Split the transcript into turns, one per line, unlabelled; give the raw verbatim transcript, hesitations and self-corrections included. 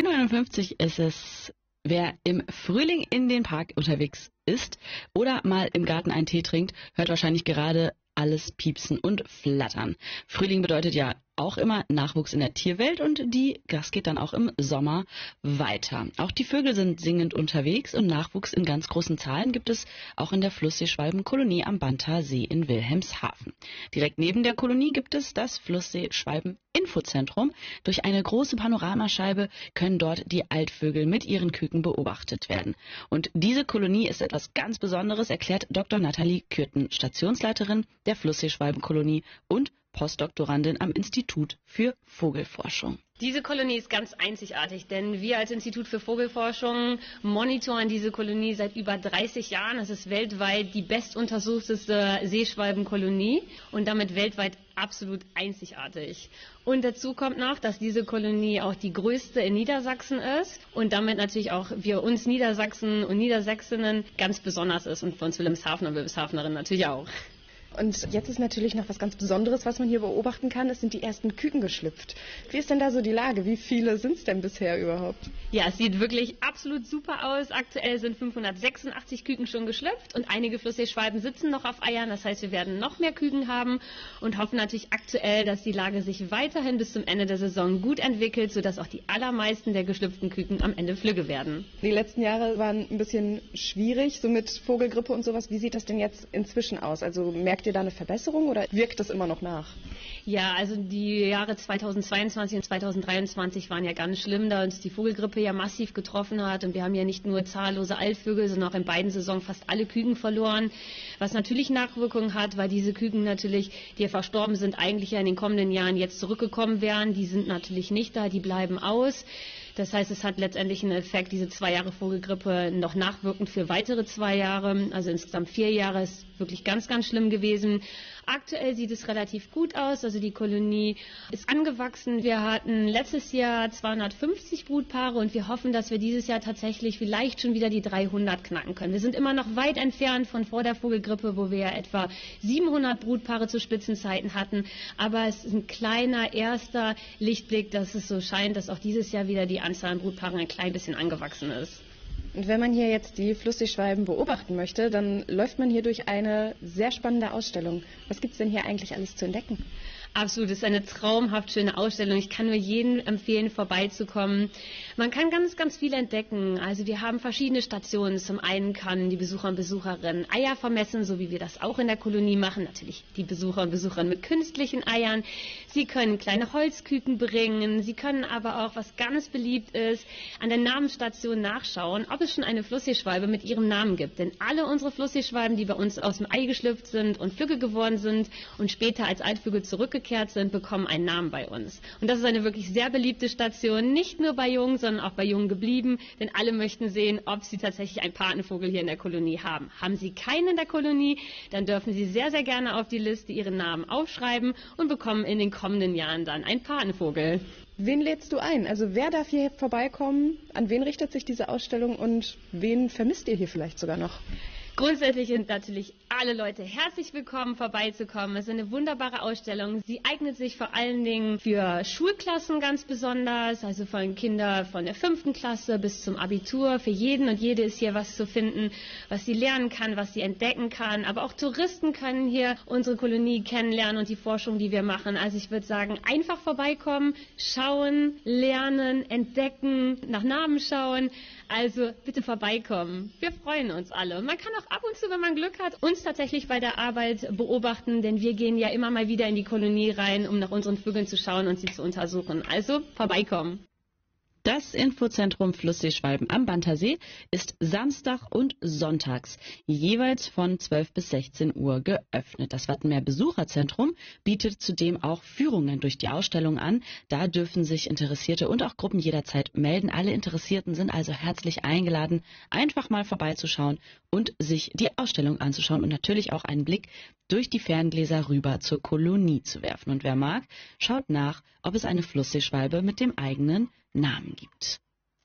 zehn Uhr einundfünfzig ist es. Wer im Frühling in den Park unterwegs ist oder mal im Garten einen Tee trinkt, hört wahrscheinlich gerade alles piepsen und flattern. Frühling bedeutet ja auch immer Nachwuchs in der Tierwelt und die, das geht dann auch im Sommer weiter. Auch die Vögel sind singend unterwegs und Nachwuchs in ganz großen Zahlen gibt es auch in der Flussseeschwalbenkolonie am Banther See in Wilhelmshaven. Direkt neben der Kolonie gibt es das Flussseeschwalben-Infozentrum. Durch eine große Panoramascheibe können dort die Altvögel mit ihren Küken beobachtet werden. Und diese Kolonie ist etwas ganz Besonderes, erklärt Doktor Nathalie Kürten, Stationsleiterin der Flussseeschwalbenkolonie und Postdoktorandin am Institut für Vogelforschung.
Diese Kolonie ist ganz einzigartig, denn wir als Institut für Vogelforschung monitoren diese Kolonie seit über dreißig Jahren. Es ist weltweit die bestuntersuchteste Seeschwalbenkolonie und damit weltweit absolut einzigartig. Und dazu kommt noch, dass diese Kolonie auch die größte in Niedersachsen ist und damit natürlich auch für uns Niedersachsen und Niedersächsinnen ganz besonders ist und für uns Wilhelmshavener und Wilhelmshavenerinnen natürlich auch.
Und jetzt ist natürlich noch was ganz Besonderes, was man hier beobachten kann. Es sind die ersten Küken geschlüpft. Wie ist denn da so die Lage? Wie viele sind es denn bisher überhaupt?
Ja, es sieht wirklich absolut super aus. Aktuell sind fünfhundertsechsundachtzig Küken schon geschlüpft und einige Flussseeschwalben sitzen noch auf Eiern. Das heißt, wir werden noch mehr Küken haben und hoffen natürlich aktuell, dass die Lage sich weiterhin bis zum Ende der Saison gut entwickelt, sodass auch die allermeisten der geschlüpften Küken am Ende Flügge werden.
Die letzten Jahre waren ein bisschen schwierig, so mit Vogelgrippe und sowas. Wie sieht das denn jetzt inzwischen aus? Also merkt ihr da eine Verbesserung oder wirkt das immer noch nach?
Ja, also die Jahre zweitausendzweiundzwanzig und zweitausenddreiundzwanzig waren ja ganz schlimm, da uns die Vogelgrippe ja massiv getroffen hat und wir haben ja nicht nur zahllose Altvögel, sondern auch in beiden Saisons fast alle Küken verloren, was natürlich Nachwirkungen hat, weil diese Küken natürlich, die ja verstorben sind, eigentlich ja in den kommenden Jahren jetzt zurückgekommen wären. Die sind natürlich nicht da, die bleiben aus. Das heißt, es hat letztendlich einen Effekt, diese zwei Jahre Vogelgrippe noch nachwirkend für weitere zwei Jahre, also insgesamt vier Jahre, ist wirklich ganz, ganz schlimm gewesen. Aktuell sieht es relativ gut aus, also die Kolonie ist angewachsen. Wir hatten letztes Jahr zweihundertfünfzig Brutpaare und wir hoffen, dass wir dieses Jahr tatsächlich vielleicht schon wieder die dreihundert knacken können. Wir sind immer noch weit entfernt von vor der Vogelgrippe, wo wir ja etwa siebenhundert Brutpaare zu Spitzenzeiten hatten, aber es ist ein kleiner erster Lichtblick, dass es so scheint, dass auch dieses Jahr wieder die Anzahl an Brutpaaren ein klein bisschen angewachsen ist.
Und wenn man hier jetzt die Flussseeschwalben beobachten möchte, dann läuft man hier durch eine sehr spannende Ausstellung. Was gibt es denn hier eigentlich alles zu entdecken?
Absolut, es ist eine traumhaft schöne Ausstellung. Ich kann nur jedem empfehlen, vorbeizukommen. Man kann ganz, ganz viel entdecken. Also wir haben verschiedene Stationen. Zum einen kann die Besucher und Besucherinnen Eier vermessen, so wie wir das auch in der Kolonie machen. Natürlich die Besucher und Besucherinnen mit künstlichen Eiern. Sie können kleine Holzküken bringen. Sie können aber auch, was ganz beliebt ist, an der Namensstation nachschauen, ob es schon eine Flussseeschwalbe mit ihrem Namen gibt. Denn alle unsere Flussseeschwalben, die bei uns aus dem Ei geschlüpft sind und Flügge geworden sind und später als Altvögel zurückgekehrt sind, bekommen einen Namen bei uns. Und das ist eine wirklich sehr beliebte Station, nicht nur bei Jungen, sondern auch bei Jungen geblieben, denn alle möchten sehen, ob sie tatsächlich einen Patenvogel hier in der Kolonie haben. Haben sie keinen in der Kolonie, dann dürfen sie sehr, sehr gerne auf die Liste ihren Namen aufschreiben und bekommen in den kommenden Jahren dann einen Patenvogel.
Wen lädst du ein? Also wer darf hier vorbeikommen? An wen richtet sich diese Ausstellung und wen vermisst ihr hier vielleicht sogar noch?
Grundsätzlich sind natürlich alle Leute herzlich willkommen, vorbeizukommen. Es ist eine wunderbare Ausstellung. Sie eignet sich vor allen Dingen für Schulklassen ganz besonders, also von Kindern von der fünften Klasse bis zum Abitur. Für jeden und jede ist hier was zu finden, was sie lernen kann, was sie entdecken kann. Aber auch Touristen können hier unsere Kolonie kennenlernen und die Forschung, die wir machen. Also ich würde sagen, einfach vorbeikommen, schauen, lernen, entdecken, nach Namen schauen. Also bitte vorbeikommen. Wir freuen uns alle. Man kann auch ab und zu, wenn man Glück hat, uns tatsächlich bei der Arbeit beobachten, denn wir gehen ja immer mal wieder in die Kolonie rein, um nach unseren Vögeln zu schauen und sie zu untersuchen. Also vorbeikommen.
Das Infozentrum Flussseeschwalben am Banther See ist Samstag und sonntags jeweils von zwölf bis sechzehn Uhr geöffnet. Das Wattenmeer Besucherzentrum bietet zudem auch Führungen durch die Ausstellung an. Da dürfen sich Interessierte und auch Gruppen jederzeit melden. Alle Interessierten sind also herzlich eingeladen, einfach mal vorbeizuschauen und sich die Ausstellung anzuschauen und natürlich auch einen Blick durch die Ferngläser rüber zur Kolonie zu werfen. Und wer mag, schaut nach, ob es eine Flussseeschwalbe mit dem eigenen Namen gibt.